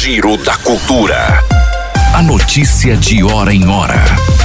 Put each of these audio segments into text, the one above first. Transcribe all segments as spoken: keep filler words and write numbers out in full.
Giro da Cultura. A notícia de hora em hora.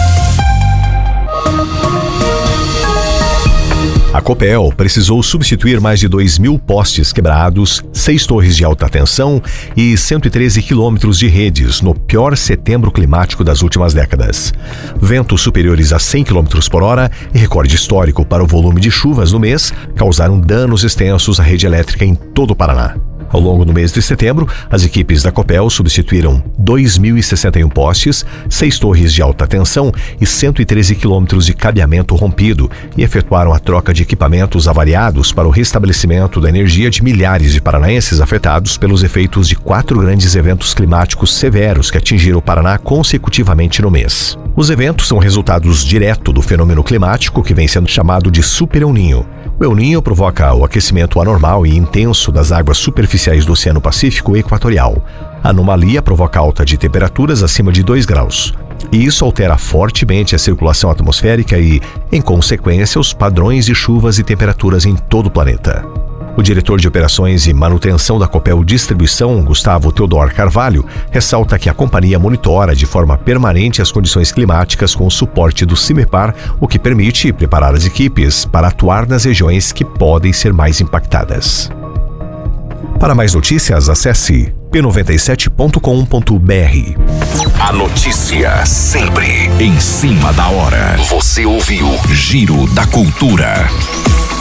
A Copel precisou substituir mais de dois mil postes quebrados, seis torres de alta tensão e cento e treze quilômetros de redes no pior setembro climático das últimas décadas. Ventos superiores a cem quilômetros por hora e recorde histórico para o volume de chuvas no mês causaram danos extensos à rede elétrica em todo o Paraná. Ao longo do mês de setembro, as equipes da Copel substituíram dois mil e sessenta e um postes, seis torres de alta tensão e cento e treze quilômetros de cabeamento rompido e efetuaram a troca de equipamentos avariados para o restabelecimento da energia de milhares de paranaenses afetados pelos efeitos de quatro grandes eventos climáticos severos que atingiram o Paraná consecutivamente no mês. Os eventos são resultados direto do fenômeno climático que vem sendo chamado de Super El Niño. O El Niño provoca o aquecimento anormal e intenso das águas superficiais do Oceano Pacífico Equatorial. A anomalia provoca alta de temperaturas acima de dois graus. E isso altera fortemente a circulação atmosférica e, em consequência, os padrões de chuvas e temperaturas em todo o planeta. O diretor de Operações e Manutenção da Copel Distribuição, Gustavo Teodor Carvalho, ressalta que a companhia monitora de forma permanente as condições climáticas com o suporte do CIMEPAR, o que permite preparar as equipes para atuar nas regiões que podem ser mais impactadas. Para mais notícias, acesse p noventa e sete ponto com ponto b r. A notícia sempre em cima da hora. Você ouviu Giro da Cultura.